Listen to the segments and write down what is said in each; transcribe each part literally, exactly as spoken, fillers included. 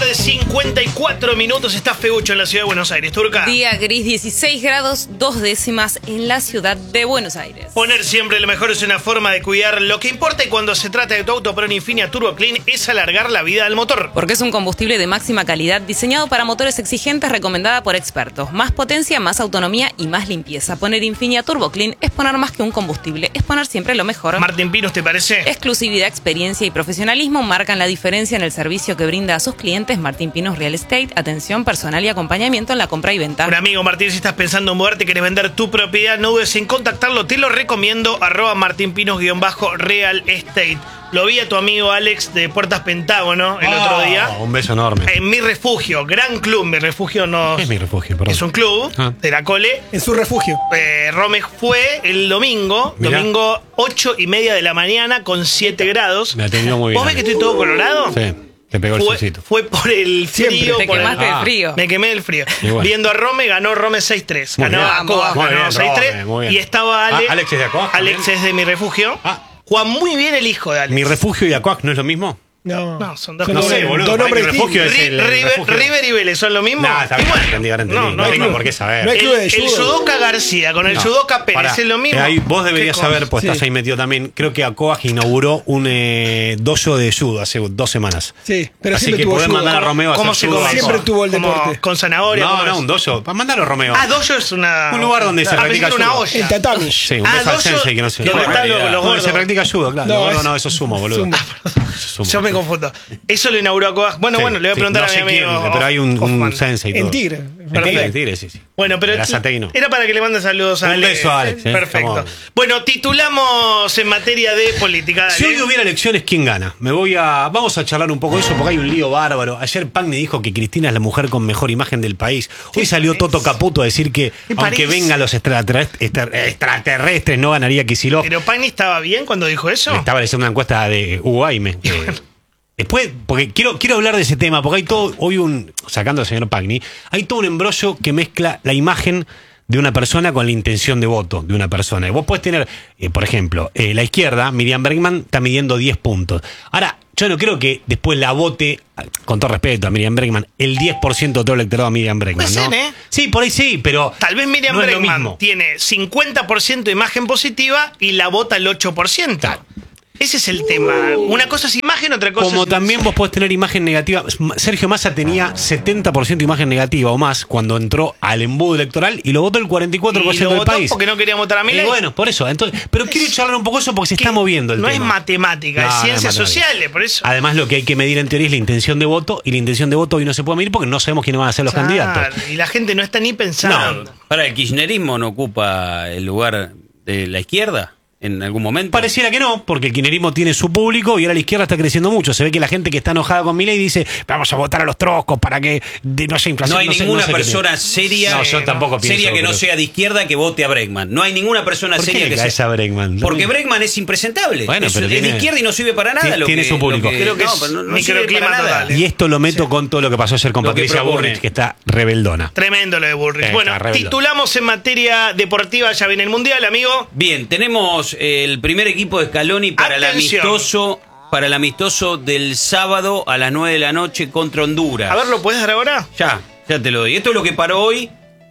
tarde, cincuenta y cuatro minutos. Está feucho en la ciudad de Buenos Aires, Turca. Día gris, dieciséis grados, dos décimas en la ciudad de Buenos Aires. Poner siempre lo mejor es una forma de cuidar lo que importa, y cuando se trata de tu auto Pro Infinia Turbo Clean es alargar la vida del motor. Porque es un combustible de máxima calidad diseñado para motores exigentes, recomendada por expertos. Más potencia, más autonomía y más limpieza. Poner Infinia Turbo Clean es poner más que un combustible, es poner siempre lo mejor. Martín Pinos, ¿te parece? Exclusividad, experiencia y profesionalismo marcan la diferencia en el servicio que brinda a sus clientes. Martín Pinos Real Estate, atención personal y acompañamiento en la compra y venta. Un amigo, Martín, si estás pensando en mudarte, querés vender tu propiedad, no dudes en contactarlo, te lo recomiendo, arroba martinpinos-real estate. Lo vi a tu amigo Alex de Puertas Pentágono el oh, otro día. Un beso enorme. En Mi Refugio, gran club. Mi Refugio no... Es Mi Refugio, perdón. Es un club ah. de la Cole. En su refugio. Eh, Rome fue el domingo, Mirá. domingo ocho y media de la mañana con siete grados. Me atendió muy bien. ¿Vos ves que estoy todo colorado? Sí. Te pegó el fue, solcito. Fue por el frío. Siempre te por quemaste el, el ah, frío. Me quemé el frío. Bueno. Viendo a Rome, ganó Rome seis tres. Muy Ganó bien. a Coa, Muy ganó bien, seis tres. Rome, muy bien. Y estaba Ale, ah, Alex es de Acoac. Alex es de Mi Refugio. Ah. Juega muy bien el hijo de Alex. Mi Refugio y Acoac no es lo mismo. No, no, son dos no cosas. sé, boludo. Dos nombres refugio es el, el River, refugio. River y Vélez son lo mismo. No, está bien, entendí, ahora entendí. No, No, no, no, no, por qué saber. No hay el, club de el judo. judoka García con el No, judoka Pérez para, es lo mismo. eh, ahí vos deberías saber, pues sí. estás ahí metido también. Creo que Acoac inauguró un eh, dojo de judo hace dos semanas. Sí, pero Así siempre que tuvo podés judo. mandar a Romeo a ¿Cómo hacer se judo. come? Siempre tuvo el Como deporte. con zanahoria. No, ¿cómo no, es? un dojo. Mandalo a Romeo. Ah, dojo es una... Un lugar donde se ah, practica una judo. olla. El tatami. Sí, un Ah, beso al dojo, sensei que no sé. donde Bueno, están los, los donde gordos. se practica judo, claro. No, No, no, es- no, eso es sumo, boludo. sumo. Eso es sumo. Yo me confundo. Eso lo inauguró Acoac. Bueno, Sí, bueno, le voy a sí, preguntar no a mi sé amigo. quién, pero hay un, un Hoffman. sensei y todo. En Tigre. En Tigre, en Tigre, sí, sí. Bueno, pero Era Sateino. era para que le mande saludos a Un Alex. beso a Alex, eh. Perfecto. Estamos- Bueno, titulamos en materia de política. Dale. Si hoy hubiera elecciones, ¿quién gana? Me voy a. Vamos a charlar un poco de eso porque hay un lío bárbaro. Ayer Pagni dijo que Cristina es la mujer con mejor imagen del país. Hoy salió parece? Toto Caputo a decir que ¿Qué aunque parece? vengan los extraterrestres, extra- extraterrestres no ganaría Kicillof. Pero Pagni estaba bien cuando dijo eso. Me estaba leyendo una encuesta de Hugo Aime. que- Después, porque quiero, quiero hablar de ese tema, porque hay todo, hoy un, sacando al señor Pagni, hay todo un embrollo que mezcla la imagen de una persona con la intención de voto de una persona. Y vos podés tener, eh, por ejemplo, eh, la izquierda, Miriam Bregman, está midiendo diez puntos. Ahora, yo no creo que después la vote, con todo respeto a Miriam Bregman, el diez por ciento de todo el electorado a Miriam Bregman, Puede ¿no? ser, ¿eh? Sí, por ahí sí, pero Tal vez Miriam no es lo Bregman mismo. tiene cincuenta por ciento de imagen positiva y la vota el ocho por ciento. Ese es el tema. Una cosa es imagen, otra cosa Como es... también vos podés tener imagen negativa. Sergio Massa tenía setenta por ciento de imagen negativa o más cuando entró al embudo electoral y lo votó el cuarenta y cuatro por ciento y lo del votó país. porque no querían votar a Y Milei. bueno, por eso. Entonces, pero quiero charlar un poco eso porque se Que está moviendo el no tema. es matemática, No, es no es ciencias matemática. sociales, por eso. Además, lo que hay que medir en teoría es la intención de voto y la intención de voto hoy no se puede medir porque no sabemos quiénes van a ser los Claro, candidatos. y la gente no está ni pensando. Para el kirchnerismo no ocupa el lugar de la izquierda en algún momento. Pareciera que no, porque el kirchnerismo tiene su público y ahora la izquierda está creciendo mucho. Se ve que la gente que está enojada con Milei dice, vamos a votar a los troscos para que de- no haya inflación. No hay sé- ninguna sé qué persona tiene. seria, No, yo tampoco pienso, seria que no pero- sea de izquierda que vote a Bregman. No hay ninguna persona ¿Por qué seria le que caes sea. a Bregman? Porque Bregman es impresentable. Bueno, es, pero es tiene- de izquierda y no sirve para nada. Tiene- Lo tiene que, su público. lo que- Creo que no, es pero no, no sirve microclima para nada. total. Y esto lo meto con todo lo que pasó ayer con Lo que Patricia propone. Bullrich, que está rebeldona. Tremendo lo de Bullrich. Eh, bueno, está rebeldón. titulamos en materia deportiva, ya viene el Mundial, amigo. Bien, tenemos el primer equipo de Scaloni para el Atención. amistoso para el amistoso del sábado a las nueve de la noche contra Honduras. A ver, ¿lo puedes dar ahora? Ya, ya te lo doy. Esto es lo que paró hoy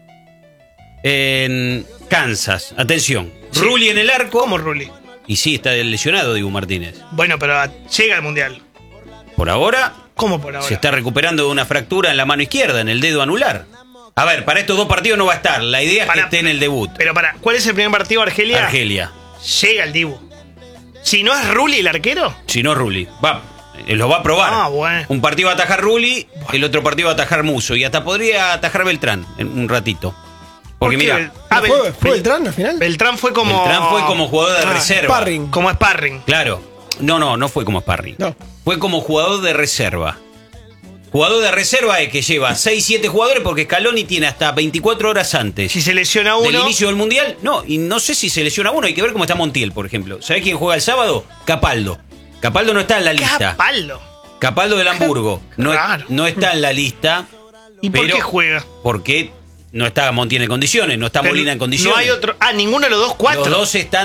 en Kansas. Atención. Sí. Rulli en el arco. ¿Cómo, Rulli? Y sí, está lesionado Dibu Martínez. Bueno, pero llega al Mundial. Por ahora ¿Cómo por ahora? se está recuperando de una fractura en la mano izquierda, en el dedo anular. A ver, para estos dos partidos no va a estar. La idea es Para- que esté en el debut. Pero para, ¿cuál es el primer partido, Argelia? Argelia. Llega el Dibu. Si no es Rulli el arquero. Si no, Rulli. Va, eh, lo va a probar. Ah, bueno. Un partido va a atajar Rulli, el otro partido va a atajar Muso. Y hasta podría atajar Beltrán en un ratito. Porque ¿Por qué? mira, Ah, ¿Fue, Bel- fue Bel- Beltrán al final? Beltrán fue como... Beltrán fue como jugador de Ah, reserva. sparring. Como sparring. Claro. No, no, no fue como sparring. No. Fue como jugador de reserva. Jugador de reserva es que lleva seis siete jugadores porque Scaloni tiene hasta veinticuatro horas antes Si se lesiona del uno... inicio del Mundial. No, y no sé si se lesiona uno. Hay que ver cómo está Montiel, por ejemplo. ¿Sabés quién juega el sábado? Capaldo. Capaldo no está en la lista. Capaldo. Capaldo del Hamburgo. No, Claro. no está en la lista. ¿Y por pero qué juega? Porque no está Montiel en condiciones, no está Pero Molina en condiciones. No hay otro... Ah, ninguno de los dos, cuatro. Los dos están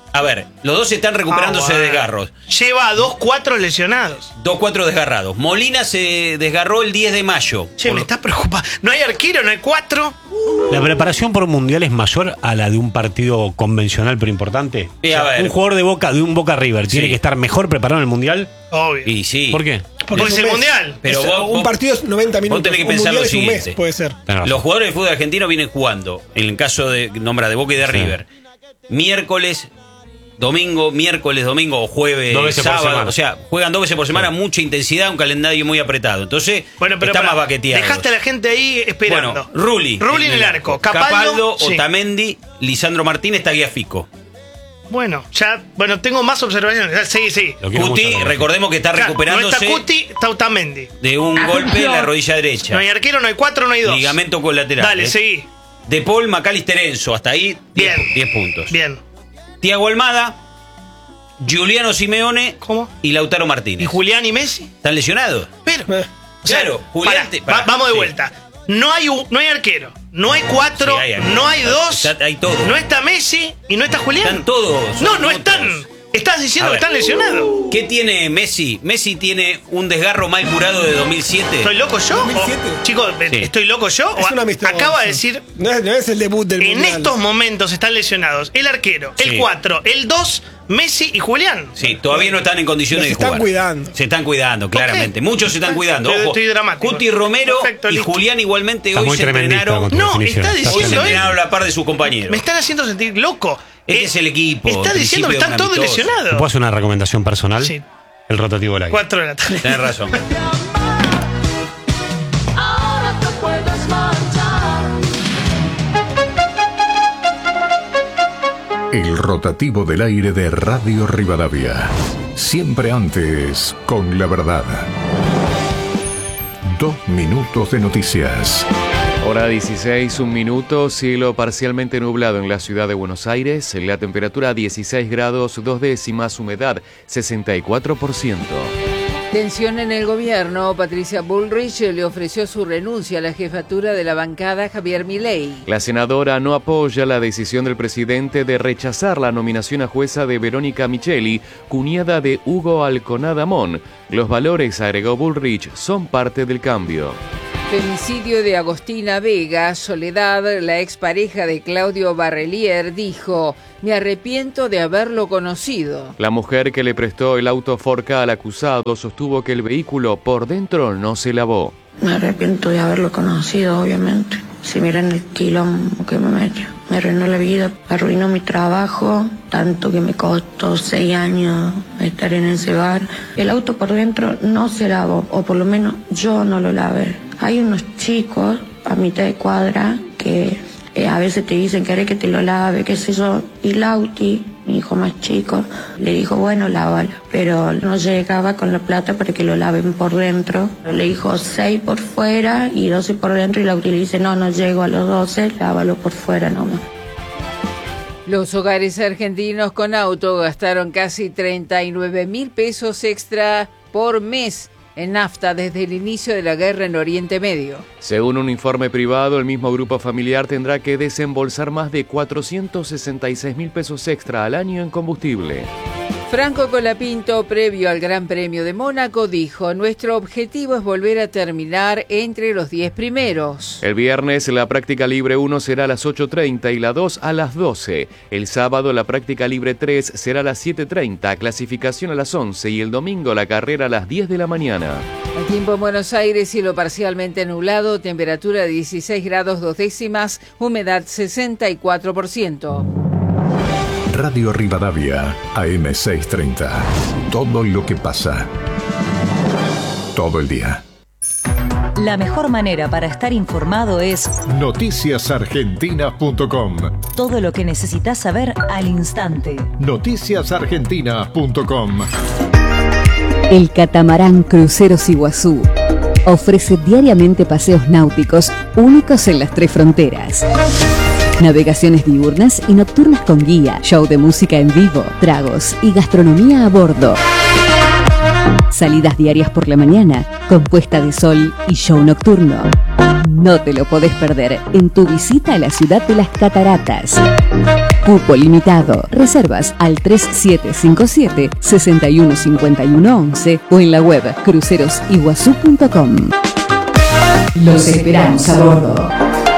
A ver, los dos están recuperándose Ah, de bueno. desgarros. Lleva a dos cuatro lesionados. Dos cuatro desgarrados. Molina se desgarró el diez de mayo. Che, Por- me estás preocupado. No hay arquero, no hay cuatro. ¿La preparación por un mundial es mayor a la de un partido convencional pero importante? Sí, a ver. Un jugador de Boca, de un Boca River, ¿tiene Sí. que estar mejor preparado en el mundial? Obvio. Y sí. ¿Por qué? Porque es es un el mes. mundial. Pero Es- vos- un vos- partido es noventa minutos. vos tenés que un pensar mundial lo es un siguiente. mes, puede ser. Tenés razón. Los jugadores de fútbol argentino vienen jugando, en el caso de nombra de Boca y de Sí. River, miércoles, domingo, miércoles, domingo o jueves, Dos veces por sábado. semana. O sea, juegan dos veces por semana, Sí. mucha intensidad, un calendario muy apretado. Entonces, Bueno, pero está pará, más baqueteado. dejaste a la gente ahí esperando. Bueno, Rulli. Rulli en el arco. Capaldo. Capaldo, sí. Otamendi, Lisandro Martínez, Tagliafico. Bueno, ya, bueno, tengo más observaciones. Ya, Sí, sí. Lo quiero Cuti, mucho. recordemos que está Claro, recuperándose No está Cuti, está Otamendi. de un golpe en la rodilla derecha. No hay arquero, no hay cuatro, no hay dos. Ligamento colateral. Dale, ¿eh? seguí. De Paul, Macalister, Enzo. Hasta ahí, Bien. diez puntos. Bien. Tiago Almada, Giuliano Simeone ¿Cómo? y Lautaro Martínez. ¿Y Julián y Messi? ¿Están lesionados? Pero. Eh. o sea, Claro, Julián pará, te- pará, va- vamos de sí. vuelta. No hay, un- no hay arquero, no hay cuatro, Sí, hay arquero. no hay dos, Está- hay todo. no está Messi y no está Julián. Están todos. No, son no otros. están. Estás diciendo A que ver. están lesionados. ¿Qué tiene Messi? Messi tiene un desgarro mal curado de dos mil siete. ¿Estoy loco yo? dos mil siete. O- chicos, Sí. ¿estoy loco yo? Es O una amistosa. acaba de decir, No es, no es el debut del en mundial. estos momentos están lesionados el arquero, el Sí. cuatro, el dos, Messi y Julián. Sí, todavía no están en condiciones Los de están jugar. cuidando. Se están cuidando, claramente. Muchos se están cuidando. Estoy- Ojo, estoy dramático. Cuti Romero Perfecto, y listo. Julián igualmente Estás hoy muy se tremendista entrenaron. con tu No, definición. está Hoy se diciendo él. entrenaron a la par de sus compañeros. Me están haciendo sentir loco. Este Eh, es el equipo, Está en diciendo que principio están todos un amistoso. lesionados. ¿Puedo hacer una recomendación personal? Sí. El rotativo del aire. Cuatro de la tarde. Tenés razón. Ahora te puedes marchar. El rotativo del aire de Radio Rivadavia. Siempre antes, con la verdad. Dos minutos de noticias. Hora dieciséis, un minuto, cielo parcialmente nublado en la ciudad de Buenos Aires, la temperatura dieciséis grados, dos décimas, humedad sesenta y cuatro por ciento. Tensión en el gobierno. Patricia Bullrich le ofreció su renuncia a la jefatura de la bancada Javier Milei. La senadora no apoya la decisión del presidente de rechazar la nominación a jueza de Verónica Micheli, cuñada de Hugo Alconada Mon. Los valores, agregó Bullrich, son parte del cambio. Femicidio de Agostina Vega. Soledad, la expareja de Claudio Barrelier, dijo: me arrepiento de haberlo conocido. La mujer que le prestó el auto Forca al acusado sostuvo que el vehículo por dentro no se lavó. Me arrepiento de haberlo conocido, obviamente. Si miran el quilombo que me metió. Me arruinó la vida, arruinó mi trabajo, tanto que me costó seis años estar en ese bar. El auto por dentro no se lavó, o por lo menos yo no lo lavé. Hay unos chicos a mitad de cuadra que eh, a veces te dicen, ¿querés que te lo lave? ¿Qué sé yo? Y Lauti, mi hijo más chico, le dijo, bueno, lávalo. Pero no llegaba con la plata para que lo laven por dentro. Le dijo seis por fuera y doce por dentro, y Lauti le dice, no, no llego a los doce, lávalo por fuera nomás. Los hogares argentinos con auto gastaron casi treinta y nueve mil pesos extra por mes en nafta desde el inicio de la guerra en Oriente Medio. Según un informe privado, el mismo grupo familiar tendrá que desembolsar más de cuatrocientos sesenta y seis mil pesos extra al año en combustible. Franco Colapinto, previo al Gran Premio de Mónaco, dijo: nuestro objetivo es volver a terminar entre los diez primeros. El viernes la práctica libre uno será a las ocho treinta y la dos a las doce. El sábado la práctica libre tres será a las siete treinta, clasificación a las once, y el domingo la carrera a las diez de la mañana. El tiempo en Buenos Aires, cielo parcialmente nublado, temperatura de dieciséis grados dos décimas, humedad sesenta y cuatro por ciento. Radio Rivadavia, A M seiscientos treinta. Todo lo que pasa. Todo el día. La mejor manera para estar informado es noticias argentinas punto com. todo lo que necesitas saber al instante. noticias argentinas punto com. El catamarán Cruceros Iguazú ofrece diariamente paseos náuticos únicos en las tres fronteras. Navegaciones diurnas y nocturnas con guía, show de música en vivo, tragos y gastronomía a bordo. Salidas diarias por la mañana, con puesta de sol y show nocturno. no te lo podés perder en tu visita a la ciudad de las cataratas. Cupo limitado. Reservas al tres siete cinco siete, seis uno cinco uno once o en la web cruceros iguazú punto com. Los esperamos a bordo.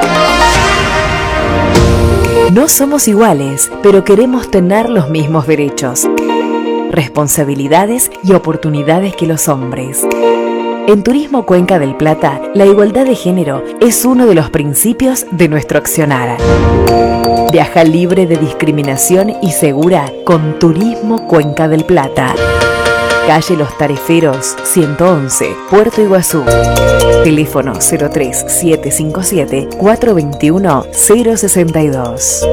No somos iguales, pero queremos tener los mismos derechos, responsabilidades y oportunidades que los hombres. En Turismo Cuenca del Plata, la igualdad de género es uno de los principios de nuestro accionar. Viaja libre de discriminación y segura con Turismo Cuenca del Plata. Calle Los Tareferos, ciento once, Puerto Iguazú. Teléfono cero tres siete cinco siete, cuatro dos uno, cero seis dos.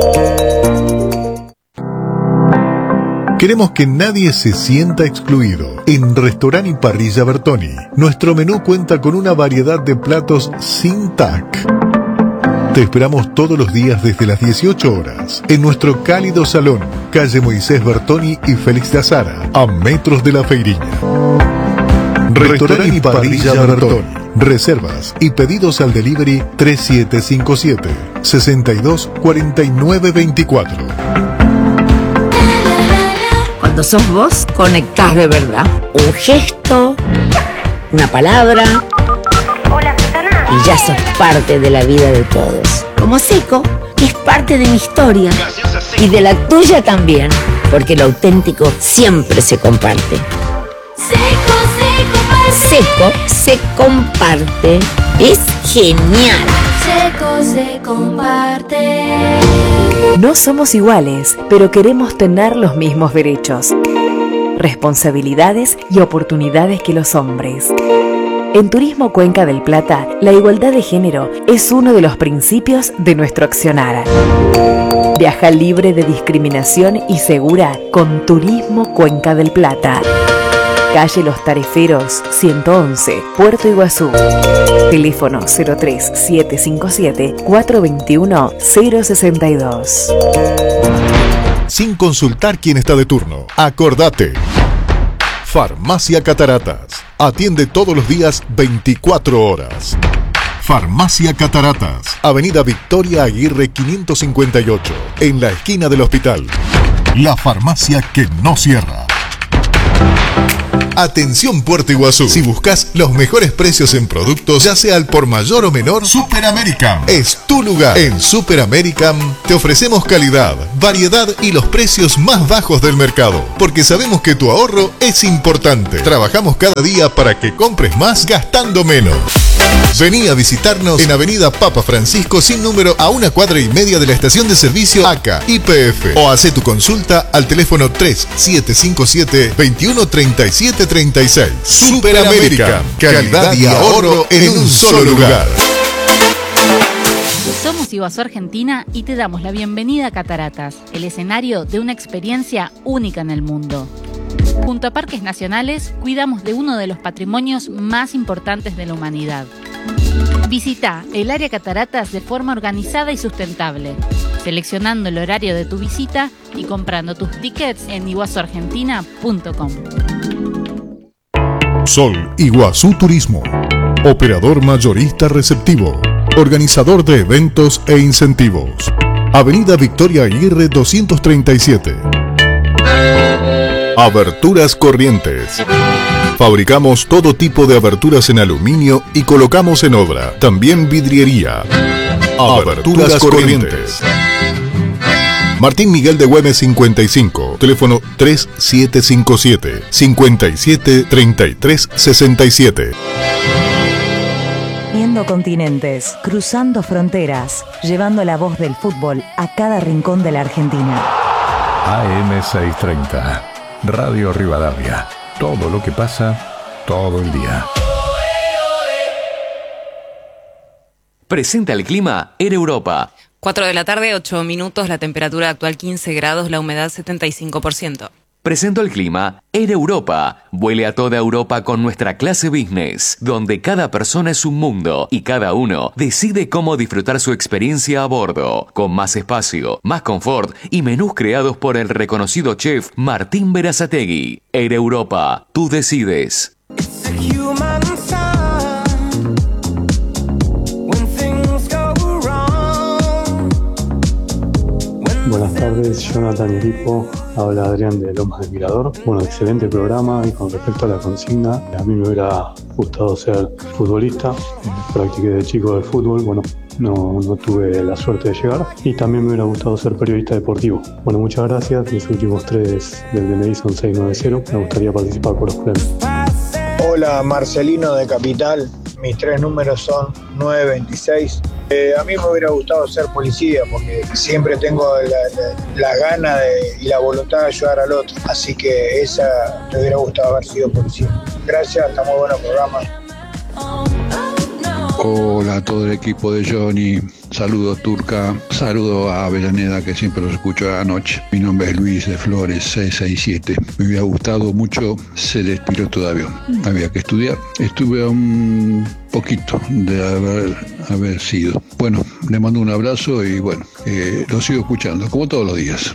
Queremos que nadie se sienta excluido. En Restaurant y Parrilla Bertoni, nuestro menú cuenta con una variedad de platos sin T A C. Te esperamos todos los días desde las dieciocho horas en nuestro cálido salón, calle Moisés Bertoni y Félix de Azara, a metros de la Feiriña. Restaurant y Parrilla Bertoni. Reservas y pedidos al delivery tres siete cinco siete, seis dos cuatro nueve dos cuatro. Cuando sos vos, conectás de verdad. Un gesto, una palabra, y ya sos parte de la vida de todos. Como Seco, que es parte de mi historia. Y de la tuya también, porque lo auténtico siempre se comparte. Seco, seco, Seco se comparte. Es genial. Seco se comparte. No somos iguales, pero queremos tener los mismos derechos, responsabilidades y oportunidades que los hombres. En Turismo Cuenca del Plata, la igualdad de género es uno de los principios de nuestro accionar. Viaja libre de discriminación y segura con Turismo Cuenca del Plata. Calle Los Tareferos, ciento once, Puerto Iguazú. Teléfono cero tres siete cinco siete, cuatro dos uno, cero seis dos. Sin consultar quién está de turno. Acordate. Farmacia Cataratas. Atiende todos los días veinticuatro horas. Farmacia Cataratas. Avenida Victoria Aguirre quinientos cincuenta y ocho. En la esquina del hospital. La farmacia que no cierra. Atención Puerto Iguazú. Si buscas los mejores precios en productos, ya sea al por mayor o menor, Super American es tu lugar. En Super American te ofrecemos calidad, variedad y los precios más bajos del mercado, porque sabemos que tu ahorro es importante. Trabajamos cada día para que compres más gastando menos. Vení a visitarnos en Avenida Papa Francisco sin número, a una cuadra y media de la estación de servicio A C A Y P F, o hace tu consulta al teléfono tres siete cinco siete, veintiuno treinta y siete treinta y seis. Super American, calidad y ahorro en un solo lugar. Somos Iguazú Argentina y te damos la bienvenida a Cataratas, el escenario de una experiencia única en el mundo. Junto a Parques Nacionales, cuidamos de uno de los patrimonios más importantes de la humanidad. Visita el área Cataratas de forma organizada y sustentable, seleccionando el horario de tu visita y comprando tus tickets en iguazú argentina punto com. Sol Iguazú Turismo. Operador mayorista receptivo. Organizador de eventos e incentivos. Avenida Victoria Aguirre doscientos treinta y siete. Aberturas Corrientes. Fabricamos todo tipo de aberturas en aluminio y colocamos en obra. También vidriería. Aberturas Corrientes. Martín Miguel de Güemes cincuenta y cinco. Teléfono tres siete cinco siete, cinco siete, tres tres seis siete. Uniendo continentes, cruzando fronteras, llevando la voz del fútbol a cada rincón de la Argentina. A M seiscientos treinta. Radio Rivadavia. Todo lo que pasa, todo el día. Presenta el clima Air Europa. cuatro de la tarde, ocho minutos, la temperatura actual quince grados, la humedad setenta y cinco por ciento. Presento el clima Air Europa. Vuele a toda Europa con nuestra clase business, donde cada persona es un mundo y cada uno decide cómo disfrutar su experiencia a bordo, con más espacio, más confort y menús creados por el reconocido chef Martín Berazategui. Air Europa, tú decides. tardes, Jonathan y equipo. Habla Adrián de Lomas del Mirador. Bueno, excelente programa y con respecto a la consigna, a mí me hubiera gustado ser futbolista. Practiqué de chico del fútbol, bueno, no, no tuve la suerte de llegar. Y también me hubiera gustado ser periodista deportivo. Bueno, muchas gracias. Mis últimos tres del D N I son seis nueve cero. Me gustaría participar por los premios. Hola, Marcelino de Capital. Mis tres números son nueve veintiséis. Eh, a mí me hubiera gustado ser policía porque siempre tengo la, la, la gana de, y la voluntad de ayudar al otro. Así que esa me hubiera gustado haber sido policía. Gracias, está muy bueno el programa. Hola a todo el equipo de Johnny, saludos Turca, saludos a Avellaneda que siempre los escucho a la noche. Mi nombre es Luis de Flores seiscientos sesenta y siete. Me hubiera gustado mucho ser el piloto de avión, había que estudiar. Estuve a un poquito de haber, haber sido. Bueno, le mando un abrazo y bueno, eh, lo sigo escuchando como todos los días.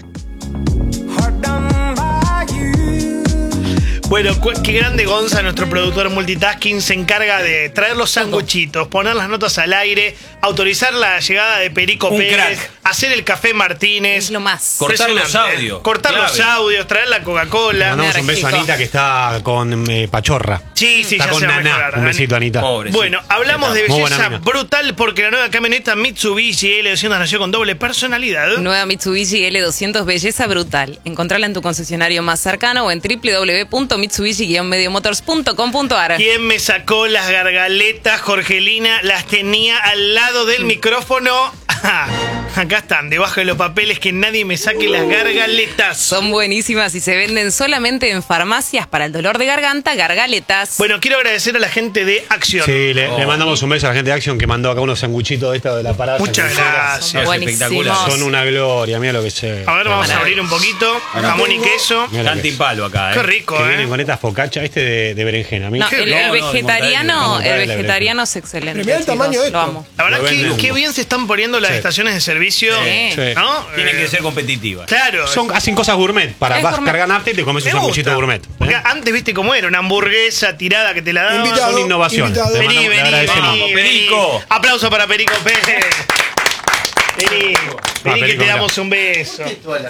Bueno, cu- qué grande Gonza, nuestro productor multitasking, se encarga de traer los sanguchitos, poner las notas al aire, autorizar la llegada de Perico Un Pérez, crack. hacer el café Martínez. Es lo más. Cortar los Impresionante. audios. Cortar los Clave. audios, traer la Coca-Cola. Le mandamos un beso a Anita que está con eh, Pachorra. Sí, sí, está ya con se va a Naná. mejorar, Un Ani. besito, Anita. Bueno, hablamos de Muy buena belleza mina. brutal porque la nueva camioneta Mitsubishi L doscientos nació con doble personalidad. Nueva Mitsubishi L doscientos, belleza brutal. Encontrala en tu concesionario más cercano o en w w w punto mitsubishi guion medio motors punto com punto a r. ¿Quién me sacó las gargaletas, Jorgelina? Las tenía al lado del micrófono. Acá están, debajo de los papeles, que nadie me saque las gargaletas. Son buenísimas y se venden solamente en farmacias para el dolor de garganta, gargaletas. Bueno, quiero agradecer a la gente de Acción. Sí, le, le mandamos un beso a la gente de Action que mandó acá unos sanguchitos de esta de la parada. Muchas gracias. Son espectaculares. Son una gloria, mira lo que se. A ver, vamos a abrir un poquito. Jamón y queso. Canta y palo acá, ¿eh? Qué rico, que ¿eh? vienen con estas focaccia, este de, de berenjena. No, el, el vegetariano, el vegetariano es excelente. Mirá el tamaño de chicos, lo esto. amo. La verdad Lo que venden. qué bien se están poniendo las Sí. estaciones de servicio. Sí. Sí. ¿No? Tienen Eh, que ser competitivas. Claro. Son, hacen cosas gourmet. Para Es vas gourmet. cargar nafta y te comes un Me sanguchito gusta. gourmet. Porque antes, viste cómo era, una hamburguesa tirada que te la daban. Invitado, Son innovaciones. invitado. Le Vení, mandamos- le vení, agradecemos. vení, Vamos, vení. Perico. Aplauso para Perico Pérez. Vení, vení que Perico, te mira. damos un beso.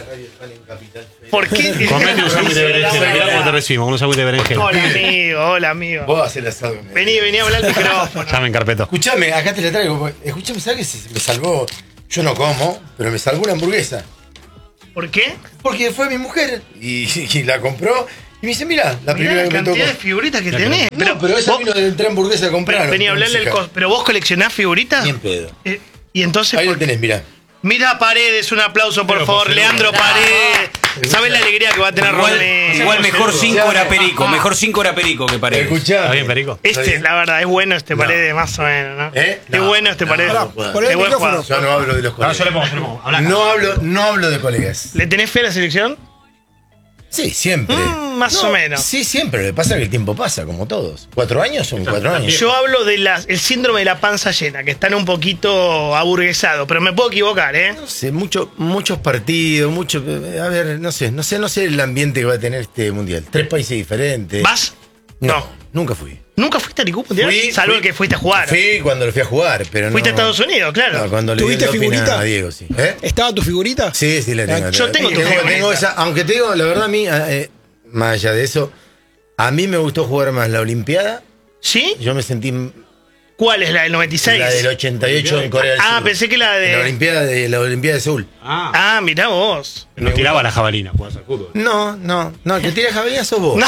¿Por qué? Comete un sándwich de berenjena. Mirá cómo te recibimos, con un sándwich de berenjena. Hola, amigo, hola, amigo. Vos hacés el asado. Vení, vení a hablar al micrófono. Ya me encarpeto. Escuchame, acá te la traigo. Escuchame, ¿sabes qué se- me salvó? Yo no como, pero me salvó una hamburguesa. ¿Por qué? Porque fue mi mujer y, y la compró. Y me dice, mira, la Mirá primera la que me tocó. cantidad de figuritas que tenés. No, pero, esa vino de entrar hamburguesa a comprar. Vení a hablarle el cos. ¿Pero vos coleccionás figuritas? Bien pedo. Eh, y entonces. Ahí ¿por lo tenés, mirá. Mira Paredes, un aplauso por Pero, favor, José Leandro Luis. Paredes. ¿Sabes la alegría que va a tener Igual, Romero? igual mejor cinco era Perico. Mejor cinco era Perico que Paredes. Escuchá. ¿Está bien, Perico? Este, la verdad, es bueno este Paredes, más o menos, ¿no? ¿Eh? Es No, bueno este no, Paredes. no puedo. Es buen jugador. Yo no hablo de los colegas. yo le pongo, yo le pongo. Habla acá. No hablo, no hablo de colegas. ¿Le tenés fe a la selección? Sí, siempre. Mm, más No, o menos. Sí, siempre. Lo que pasa es que el tiempo pasa, como todos. ¿Cuatro años son cuatro años? Yo hablo del síndrome de la panza llena, que están un poquito aburguesados, pero me puedo equivocar, ¿eh? No sé, mucho, muchos partidos, mucho. A ver, no sé, no sé, no sé el ambiente que va a tener este mundial. Tres países diferentes. ¿Vas? No, No. nunca fui. ¿Nunca fuiste a ningún mundial? Fui, Salvo fui. el que fuiste a jugar. Fui cuando lo fui a jugar, pero no. Fuiste a Estados Unidos, claro. No, cuando le di el ¿Tuviste doping figurita? a Diego, sí. ¿Eh? ¿Estaba tu figurita? Sí, sí, la tengo. Yo tengo tu figurita. tengo esa, aunque te digo, la verdad a mí, eh, más allá de eso, a mí me gustó jugar más la Olimpiada. ¿Sí? Yo me sentí ¿Cuál es la del noventa y seis? la del ochenta y ocho en Corea del Ah, Sur. pensé que la de. La Olimpiada de la Olimpiada de Seúl. Ah, mirá vos. No tiraba la jabalina, jugás al fútbol. No, no, no, el que tira jabalina sos vos.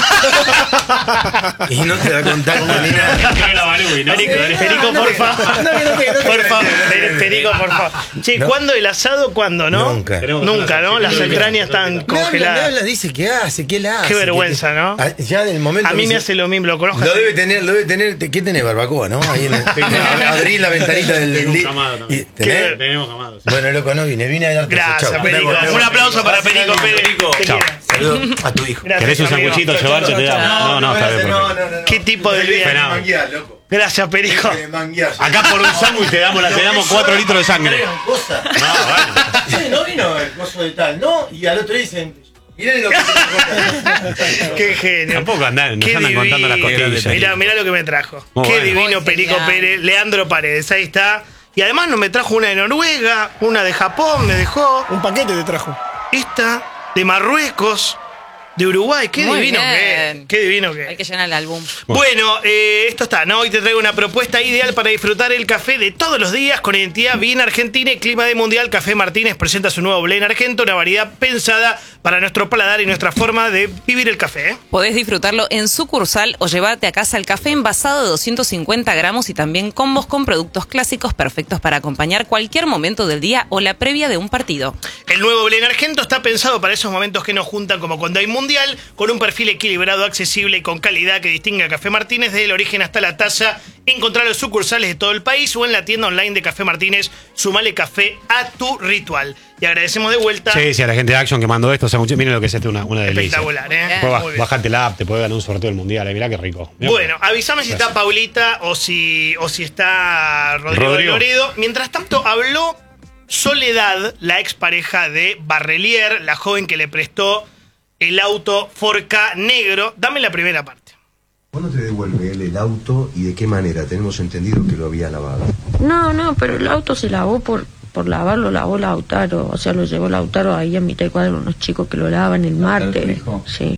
Y no te da contacto ni nada. Perico, Perico, por favor. Por favor, Perico, por favor. Che, No. ¿cuándo el asado? ¿Cuándo, no? Nunca. Nunca, ¿no? Las entrañas están Me habla, me congeladas. habla, dice que hace, que la hace. Qué vergüenza, que- ¿no? Ah, Ya del momento. A mí me dice- hace lo mismo, lo conozco. Lo hace- debe tener, lo debe tener. ¿Qué tenés, barbacoa, no? Ahí en el, abrí la ventanita del. Tengo un li- camado también. y- ¿tenés? ¿Qué? Tenemos amados. Bueno, loco, no vine, vine a darte Gracias, chau. Perico. Me voy, me Un voy. aplauso para Perico Pérez. Te Chao. quiero. Saludos a tu hijo. Gracias, ¿Querés un amigo. sanguchito llevarte? Te damos. No, no, está bien. No, no, perfecto. no, no. ¿Qué tipo de bien? Fenado. Manguear, loco. Gracias, Perico. Deje de manguear. Acá por un sándwich te damos, la- te damos cuatro litros de sangre. Cosa. No, bueno. Sí, no vino el coso de tal, ¿no? Y al otro día dicen, miren lo que Qué genio. Tampoco andan, nos Qué andan contando las divino. costillas. Mirá, mirá lo que me trajo. Muy Qué bueno. divino Muy Perico genial. Pérez. Leandro Paredes, ahí está. Y además no me trajo una de Noruega, una de Japón, me dejó. Un paquete te trajo. esta de Marruecos, de Uruguay. Qué Muy divino bien. que es. Qué divino que es. Hay que llenar el álbum. Bueno, eh, esto está, ¿no? Hoy te traigo una propuesta ideal para disfrutar el café de todos los días con identidad bien argentina y clima de mundial. Café Martínez presenta su nuevo blend argento, una variedad pensada para nuestro paladar y nuestra forma de vivir el café, ¿eh? Podés disfrutarlo en sucursal o llevarte a casa el café envasado de doscientos cincuenta gramos y también combos con productos clásicos perfectos para acompañar cualquier momento del día o la previa de un partido. El nuevo blend argento está pensado para esos momentos que nos juntan como cuando hay mundial, con un perfil equilibrado, accesible y con calidad que distingue a Café Martínez desde el origen hasta la taza. Encontrarlo en sucursales de todo el país o en la tienda online de Café Martínez. Sumale café a tu ritual. Y agradecemos de vuelta. Sí, sí, a la gente de Action que mandó esto. O sea, mucho- miren lo que es esto, una, una delicia. Espectacular, ¿eh? Después Muy baj- bien. bajate la app, te puede ganar un sorteo del mundial. eh, Mirá qué rico. Mirá. Bueno, avísame si Gracias. está Paulita o si, o si está Rodrigo, Rodrigo. de Loredo. Mientras tanto, habló Soledad, la expareja de Barrelier, la joven que le prestó el auto cuatro K negro. Dame la primera parte. ¿Cuándo te devuelve él el auto y de qué manera? Tenemos entendido que lo había lavado. No, no, pero el auto se lavó por, por lavar, lo lavó Lautaro. O sea, lo llevó Lautaro ahí a mitad de cuadro, unos chicos que lo lavan el martes. Sí.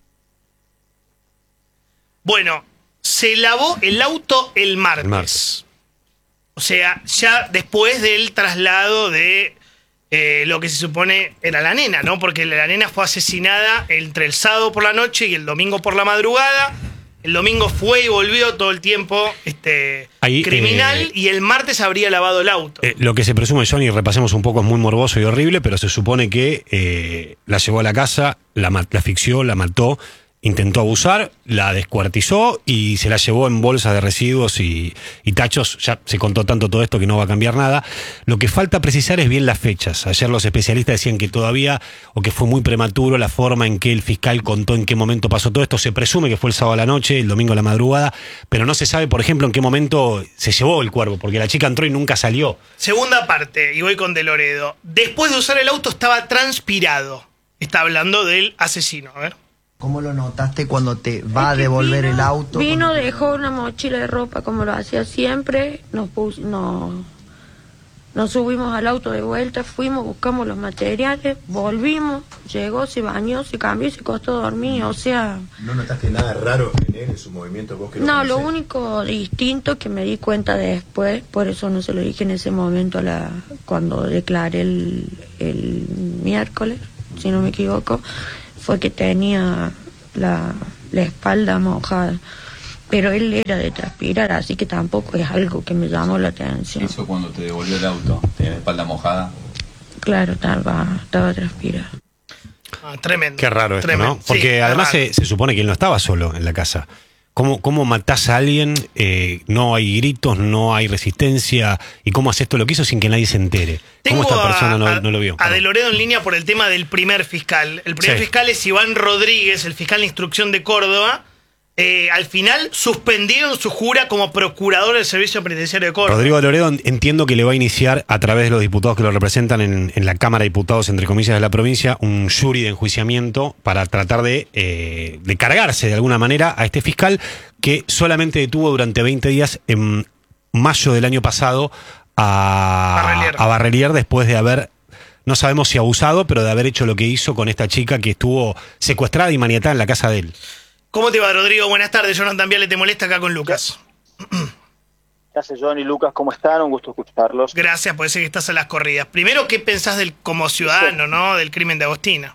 Bueno, se lavó el auto el martes. El martes. O sea, ya después del traslado de eh, lo que se supone era la nena, ¿no? Porque la nena fue asesinada entre el sábado por la noche y el domingo por la madrugada. El domingo fue y volvió todo el tiempo este Ahí, criminal eh, y el martes habría lavado el auto. Eh, lo que se presume, Johnny, repasemos un poco, es muy morboso y horrible, pero se supone que eh, la llevó a la casa, la, ma- la asfixió, la mató, intentó abusar, la descuartizó y se la llevó en bolsa de residuos y, y tachos. Ya se contó tanto todo esto que no va a cambiar nada. Lo que falta precisar es bien las fechas. Ayer los especialistas decían que todavía, o que fue muy prematuro la forma en que el fiscal contó en qué momento pasó todo esto. Se presume que fue el sábado a la noche, el domingo a la madrugada, pero no se sabe, por ejemplo, en qué momento se llevó el cuerpo, porque la chica entró y nunca salió. Segunda parte, y voy con De Loredo. Después de usar el auto estaba transpirado. Está hablando del asesino, a ver. ¿Cómo lo notaste cuando te va a devolver el auto? Vino, dejó una mochila de ropa como lo hacía siempre. Nos, pus, nos, nos subimos al auto de vuelta, fuimos, buscamos los materiales, volvimos, llegó, se bañó, se cambió y se costó dormir. O sea, ¿No notaste nada raro en él, en su movimiento? Vos que no, lo conocés? único distinto que me di cuenta después, por eso no se lo dije en ese momento a la, cuando declaré el, el miércoles, si no me equivoco, fue que tenía la, la espalda mojada. Pero él era de transpirar, así que tampoco es algo que me llamó la atención. Eso cuando te devolvió el auto, tenía la espalda mojada. Claro, estaba, estaba transpirado. Ah, tremendo. Qué raro esto, Tremendo. ¿no? Porque Sí, además raro. se, se supone que él no estaba solo en la casa. ¿Cómo, cómo matás a alguien? Eh, no hay gritos, no hay resistencia. ¿Y cómo haces esto lo que hizo sin que nadie se entere? Tengo ¿Cómo esta persona no, a, no lo vio? a De Loredo en línea por el tema del primer fiscal. El primer Sí. fiscal es Iván Rodríguez, el fiscal de instrucción de Córdoba. Eh, al final suspendieron su jura como procurador del Servicio Penitenciario de Córdoba. Rodrigo de Loredo entiendo que le va a iniciar a través de los diputados que lo representan en, en la Cámara de Diputados, entre comillas, de la provincia, un jury de enjuiciamiento para tratar de, eh, de cargarse de alguna manera a este fiscal que solamente detuvo durante veinte días en mayo del año pasado a Barrelier. a Barrelier después de haber, no sabemos si abusado, pero de haber hecho lo que hizo con esta chica que estuvo secuestrada y maniatada en la casa de él. ¿Cómo te va, Rodrigo? Buenas tardes. Jonathan Viale te molesta acá con Lucas. Gracias, John y Lucas, ¿cómo están? Un gusto escucharlos. Gracias, puede ser que estás a las corridas. Primero, ¿qué pensás del, como ciudadano, Sí. ¿no? del crimen de Agostina?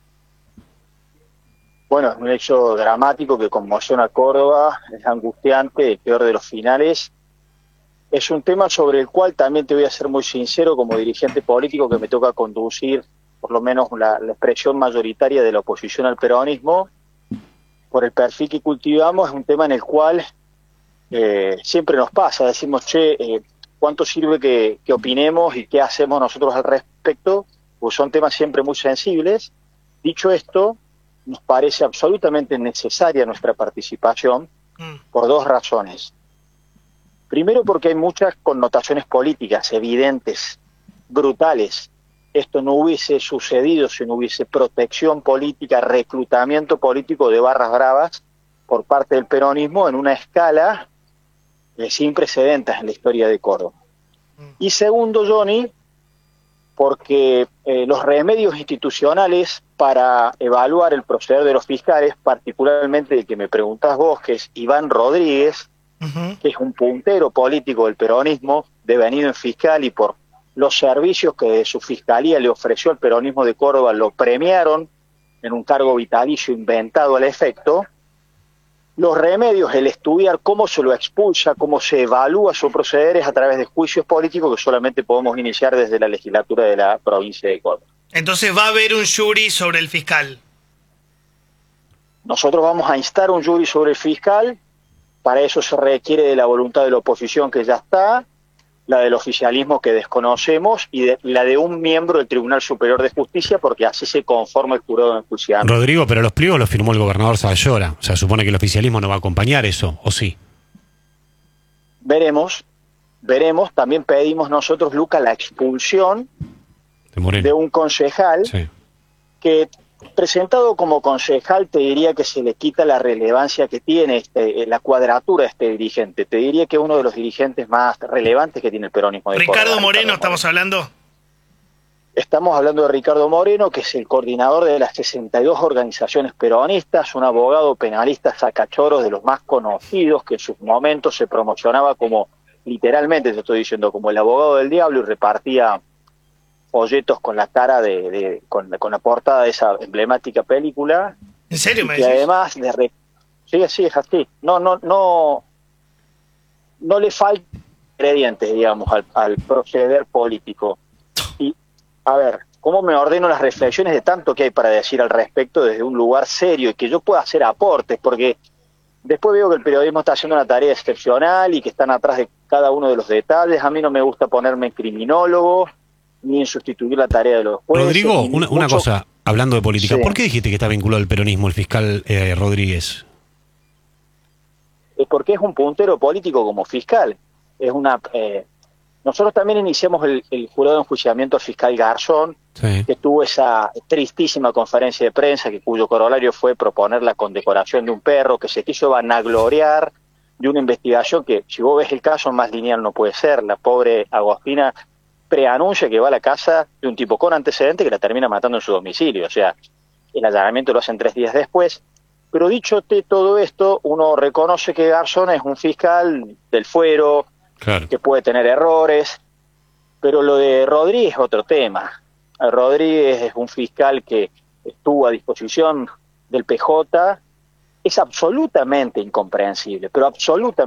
Bueno, es un hecho dramático que conmociona a Córdoba, es angustiante, el peor de los finales. Es un tema sobre el cual también te voy a ser muy sincero, como dirigente político que me toca conducir, por lo menos la, la expresión mayoritaria de la oposición al peronismo. Por el perfil que cultivamos, es un tema en el cual eh, siempre nos pasa, decimos, che, eh, ¿cuánto sirve que, que opinemos y qué hacemos nosotros al respecto? Pues son temas siempre muy sensibles. Dicho esto, nos parece absolutamente necesaria nuestra participación por dos razones. Primero, porque hay muchas connotaciones políticas evidentes, brutales. Esto no hubiese sucedido si no hubiese protección política, reclutamiento político de barras bravas por parte del peronismo en una escala eh, sin precedentes en la historia de Córdoba. Y segundo, Johnny, porque eh, los remedios institucionales para evaluar el proceder de los fiscales, particularmente el que me preguntás vos, que es Iván Rodríguez, uh-huh. que es un puntero político del peronismo, devenido en fiscal, y por los servicios que su fiscalía le ofreció al peronismo de Córdoba lo premiaron en un cargo vitalicio inventado al efecto. Los remedios, el estudiar cómo se lo expulsa, cómo se evalúa su proceder, es a través de juicios políticos que solamente podemos iniciar desde la legislatura de la provincia de Córdoba. Entonces va a haber un jury sobre el fiscal. Nosotros vamos a instar un jury sobre el fiscal. Para eso se requiere de la voluntad de la oposición, que ya está, la del oficialismo, que desconocemos, y de, la de un miembro del Tribunal Superior de Justicia, porque así se conforma el jurado de enjuiciamiento. Rodrigo, pero los pliegos los firmó el gobernador Saavedra. O sea, supone que el oficialismo no va a acompañar eso, ¿o sí? Veremos, veremos. También pedimos nosotros, Luca, la expulsión de, de un concejal sí. que, presentado como concejal, te diría que se le quita la relevancia que tiene este, la cuadratura de este dirigente. Te diría que es uno de los dirigentes más relevantes que tiene el peronismo de Ricardo Córdoba, Moreno, Ricardo ¿estamos Moreno. hablando? Estamos hablando de Ricardo Moreno, que es el coordinador de las sesenta y dos organizaciones peronistas, un abogado penalista sacachoros de los más conocidos, que en sus momentos se promocionaba como, literalmente te estoy diciendo, como el abogado del diablo, y repartía folletos con la cara de, de con, con la portada de esa emblemática película. ¿En serio me decís? Y además de re... sí, sí, es así. No, no, no, no le faltan ingredientes, digamos, al, al proceder político. Y a ver, ¿cómo me ordeno las reflexiones de tanto que hay para decir al respecto desde un lugar serio y que yo pueda hacer aportes? Porque después veo que el periodismo está haciendo una tarea excepcional y que están atrás de cada uno de los detalles. A mí no me gusta ponerme criminólogo ni en sustituir la tarea de los jueces. Rodrigo, una, una mucho... cosa, hablando de política, Sí. ¿por qué dijiste que está vinculado al peronismo el fiscal eh, Rodríguez? Es porque es un puntero político como fiscal. Es una eh, nosotros también iniciamos el, el jurado de enjuiciamiento al fiscal Garzón, sí. que tuvo esa tristísima conferencia de prensa, que cuyo corolario fue proponer la condecoración de un perro, que se quiso vanagloriar de una investigación que, si vos ves el caso, más lineal no puede ser. La pobre Agostina preanuncia que va a la casa de un tipo con antecedente que la termina matando en su domicilio. O sea, el allanamiento lo hacen tres días después. Pero dicho de todo esto, uno reconoce que Garzón es un fiscal del fuero, claro. que puede tener errores, pero lo de Rodríguez es otro tema. Rodríguez es un fiscal que estuvo a disposición del P J, es absolutamente incomprensible, pero absolutamente